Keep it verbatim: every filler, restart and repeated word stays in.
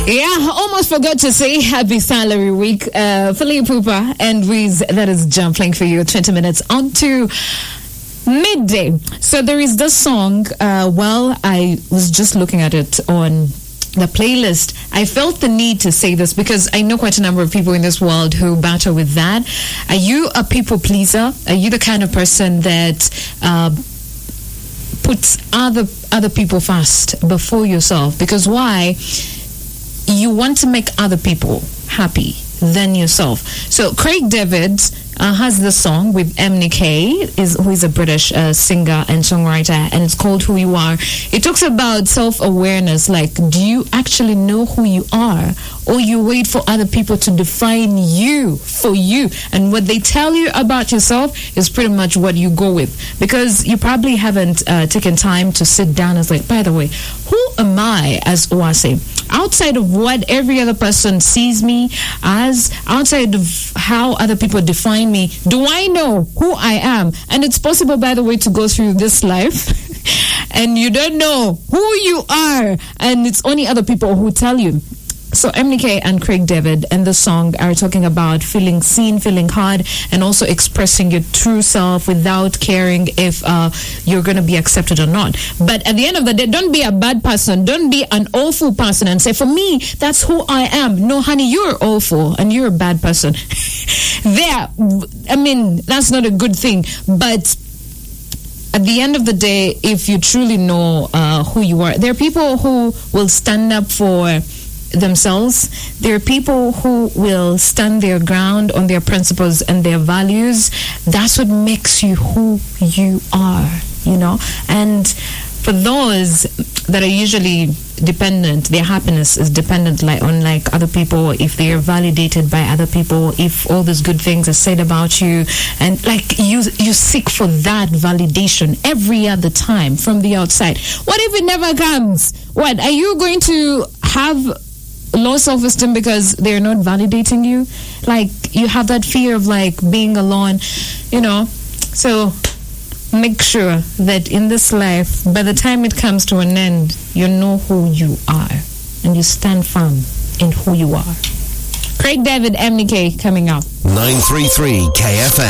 Yeah, almost forgot to say happy salary week. Uh, Philip Pupa and Reese, that is Jump playing for you twenty minutes on to midday. So there is this song. Uh, well, I was just looking at it on the playlist. I felt the need to say this because I know quite a number of people in this world who battle with that. Are you a people pleaser? Are you the kind of person that uh, puts other other people first before yourself? Because why? You want to make other people happy than yourself. So Craig David uh, has this song with M N K, is who is a British uh, singer and songwriter, and it's called Who You Are. It talks about self-awareness, like, do you actually know who you are, or you wait for other people to define you for you, and what they tell you about yourself is pretty much what you go with, because you probably haven't uh, taken time to sit down and like, by the way, who am I as Owase? Outside of what every other person sees me as, outside of how other people define me, do I know who I am? And it's possible, by the way, to go through this life and you don't know who you are, and it's only other people who tell you. So M N K and Craig David and the song are talking about feeling seen, feeling heard, and also expressing your true self without caring if uh, you're going to be accepted or not. But at the end of the day, don't be a bad person. Don't be an awful person and say, for me, that's who I am. No, honey, you're awful and you're a bad person. There, I mean, that's not a good thing. But at the end of the day, if you truly know uh, who you are, there are people who will stand up for themselves. There are people who will stand their ground on their principles and their values. That's what makes you who you are, you know. And for those that are usually dependent, their happiness is dependent like on like other people, if they are validated by other people, if all these good things are said about you, and like you you seek for that validation every other time from the outside. What if it never comes? What are you going to have? Low self-esteem because they're not validating you? Like, you have that fear of like being alone, you know. So make sure that in this life, by the time it comes to an end, you know who you are and you stand firm in who you are. Craig David, M N K coming up. nine three three K F M.